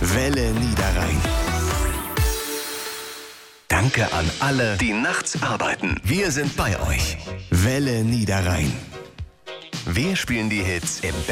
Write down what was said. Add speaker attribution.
Speaker 1: Welle Niederrhein. Danke an alle, die nachts arbeiten. Wir sind bei euch. Welle Niederrhein. Wir spielen die Hits im Bett.